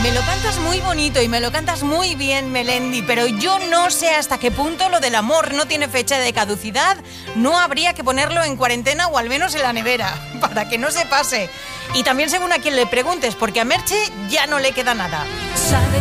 Me lo cantas muy bonito y me lo cantas muy bien, Melendi, pero yo no sé hasta qué punto lo del amor no tiene fecha de caducidad. No habría que ponerlo en cuarentena o al menos en la nevera, para que no se pase. Y también según a quien le preguntes, porque a Merche ya no le queda nada. Sabe